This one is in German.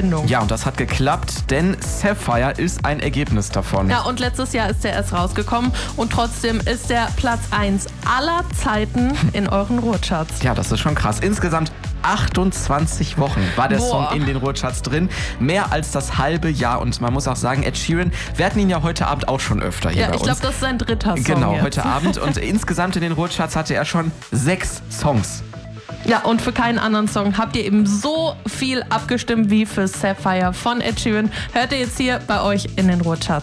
Sendung. Ja, und das hat geklappt, denn Sapphire ist ein Ergebnis davon. Ja, und letztes Jahr ist der erst rausgekommen und trotzdem ist der Platz 1 aller Zeiten in euren Ruhrcharts. Ja, das ist schon krass. Insgesamt 28 Wochen war der Song in den Ruhrcharts drin. Mehr als das halbe Jahr. Und man muss auch sagen, Ed Sheeran, wir hatten ihn ja heute Abend auch schon öfter hier bei uns. Ja, ich glaube, das ist sein dritter Song. Genau, jetzt. heute Abend. Und insgesamt in den Ruhrcharts hatte er schon 6 Songs. Ja, und für keinen anderen Song habt ihr eben so viel abgestimmt wie für Sapphire von Ed Sheeran. Hört ihr jetzt hier bei euch in den Ruhrcharts.